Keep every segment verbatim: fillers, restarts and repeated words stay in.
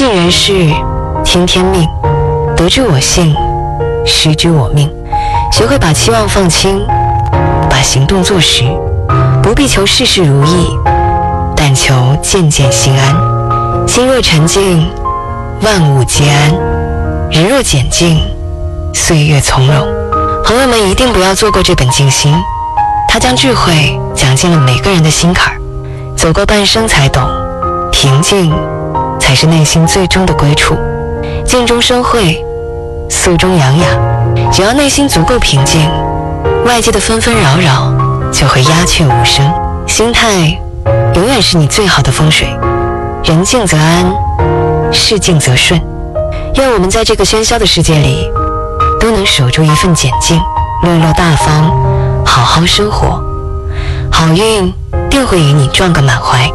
尽人事，听天命，得之我幸，失之我命。学会把期望放轻，把行动做实，不必求事事如意，但求渐渐心安。心若沉静，万物皆安；人若简静，岁月从容。朋友们一定不要错过这本静心，它将智慧讲进了每个人的心坎儿。走过半生才懂，平静才是内心最终的归处。静中生慧，素中养雅。只要内心足够平静，外界的纷纷扰扰就会鸦雀无声。心态永远是你最好的风水。人静则安，事静则顺。愿我们在这个喧嚣的世界里，都能守住一份简静，落落大方，好好生活。好运定会与你撞个满怀。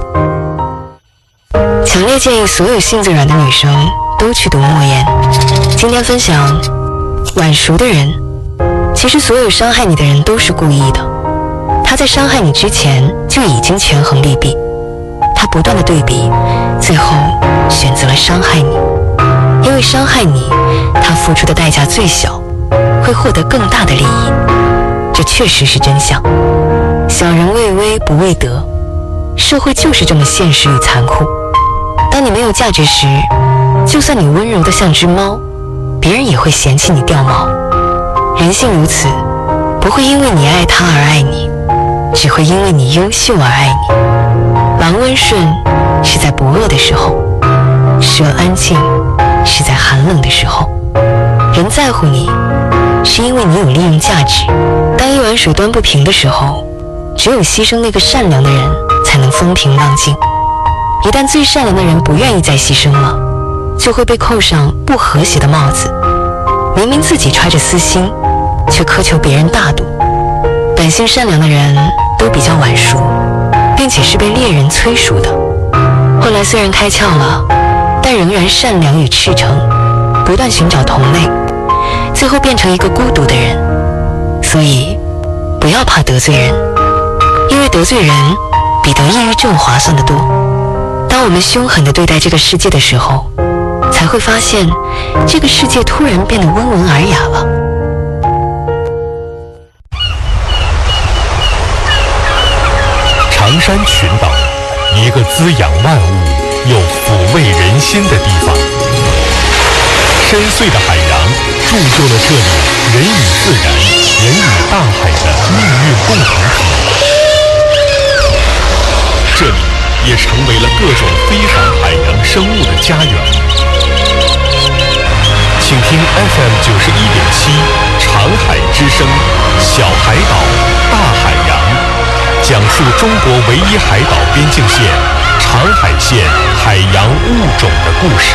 强烈建议所有性子软的女生都去读莫言。今天分享，晚熟的人，其实所有伤害你的人都是故意的。他在伤害你之前就已经权衡利弊，他不断的对比，最后选择了伤害你。因为伤害你，他付出的代价最小，会获得更大的利益。这确实是真相。小人畏威不畏德，社会就是这么现实与残酷。当你没有价值时，就算你温柔的像只猫，别人也会嫌弃你掉毛。人性如此，不会因为你爱他而爱你，只会因为你优秀而爱你。狼温顺是在不饿的时候，蛇安静是在寒冷的时候。人在乎你，是因为你有利用价值。当一碗水端不平的时候，只有牺牲那个善良的人，才能风平浪静。一旦最善良的人不愿意再牺牲了，就会被扣上不和谐的帽子。明明自己揣着私心，却苛求别人大度。本性善良的人都比较晚熟，并且是被猎人催熟的。后来虽然开窍了，但仍然善良与赤诚，不断寻找同类，最后变成一个孤独的人。所以不要怕得罪人，因为得罪人比得抑郁症划算得多。当我们凶狠地对待这个世界的时候，才会发现这个世界突然变得温文尔雅了。 长山群岛，一个滋养万物又抚慰人心的地方。深邃的海洋铸就了这里人与自然、人与大海的命运共同体。这里也成为了各种非凡海洋生物的家园。请听 F M 九十一点七长海之声，小海岛大海洋，讲述中国唯一海岛边境线长海县海洋物种的故事。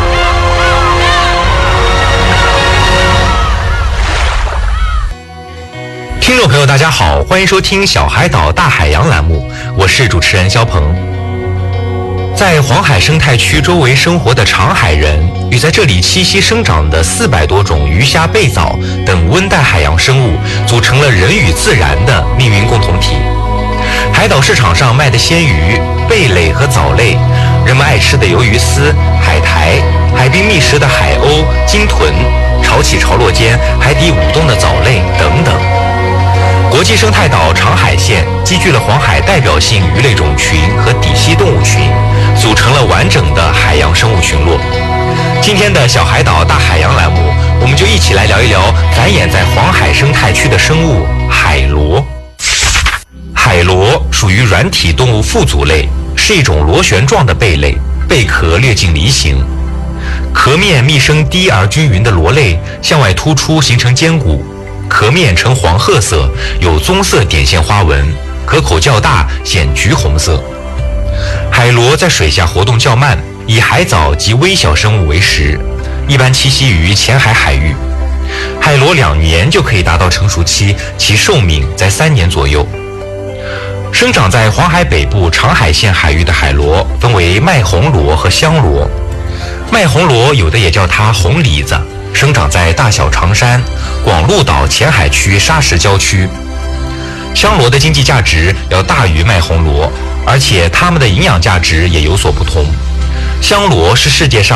听众朋友大家好，欢迎收听小海岛大海洋栏目，我是主持人肖鹏。在黄海生态区周围生活的长海人与在这里栖息生长的四百多种鱼虾贝藻等温带海洋生物组成了人与自然的命运共同体。海岛市场上卖的鲜鱼、贝类和藻类，人们爱吃的鱿鱼丝、海苔，海滨觅食的海鸥、鲸豚，潮起潮落间海底舞动的藻类等等。国际生态岛长海县积聚了黄海代表性鱼类种群和底栖动物群，组成了完整的海洋生物群落。今天的小海岛大海洋栏目，我们就一起来聊一聊繁衍在黄海生态区的生物海螺。海螺属于软体动物腹足类，是一种螺旋状的贝类，贝壳略近梨形，壳面密生低而均匀的螺类向外突出，形成尖骨，壳面呈黄褐色，有棕色点线花纹，壳口较大，显橘红色。海螺在水下活动较慢，以海藻及微小生物为食，一般栖息于浅海海域。海螺两年就可以达到成熟期，其寿命在三年左右。生长在黄海北部长海县海域的海螺分为麦红螺和香螺。麦红螺有的也叫它红梨子，生长在大小长山、广鹿岛前海区沙石礁区。香螺的经济价值要大于麦红螺，而且它们的营养价值也有所不同。香螺是世界上